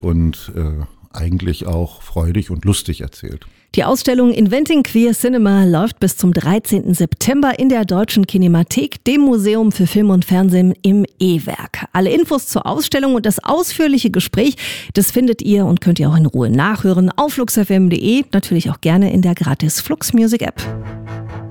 und eigentlich auch freudig und lustig erzählt. Die Ausstellung Inventing Queer Cinema läuft bis zum 13. September in der Deutschen Kinemathek, dem Museum für Film und Fernsehen im E-Werk. Alle Infos zur Ausstellung und das ausführliche Gespräch, das findet ihr und könnt ihr auch in Ruhe nachhören auf fluxfm.de, natürlich auch gerne in der gratis Flux Music App.